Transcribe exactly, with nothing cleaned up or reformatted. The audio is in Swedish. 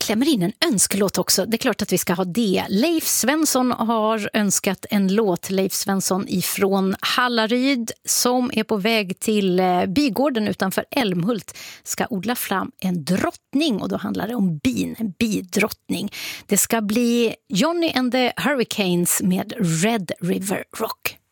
klämmer in en önskelåt också. Det är klart att vi ska ha det. Leif Svensson har önskat en låt. Leif Svensson ifrån Hallaryd som är på väg till bygården utanför Älmhult ska odla fram en drottning, och då handlar det om bin, en bidrottning. Det ska bli Johnny and the Hurricanes med Red River Rock.